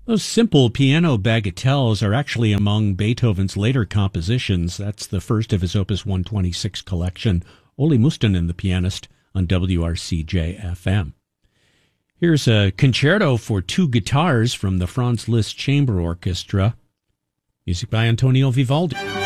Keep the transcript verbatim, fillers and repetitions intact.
Those simple piano bagatelles are actually among Beethoven's later compositions. That's the first of his Opus one twenty-six collection, Olli Mustonen, the pianist, on W R C J F M. Here's a concerto for two guitars from the Franz Liszt Chamber Orchestra, music by Antonio Vivaldi.